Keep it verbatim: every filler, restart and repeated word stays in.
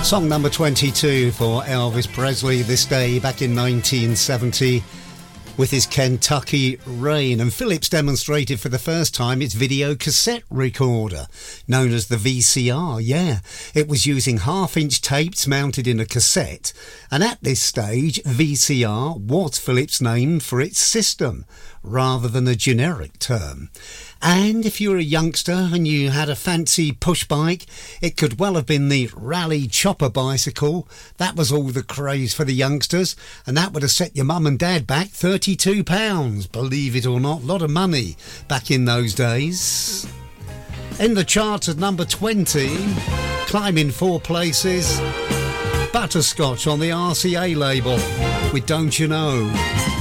Song number twenty-two for Elvis Presley this day back in nineteen seventy with his Kentucky Rain. And Philips demonstrated for the first time its video cassette recorder, known as the V C R. Yeah, it was using half-inch tapes mounted in a cassette. And at this stage, V C R was Philips' name for its system, rather than a generic term. And if you were a youngster and you had a fancy push bike, it could well have been the Rally Chopper bicycle. That was all the craze for the youngsters, and that would have set your mum and dad back thirty-two pounds, believe it or not. A lot of money back in those days. In the charts at number twenty, climbing four places, Butterscotch on the R C A label with Don't You Know.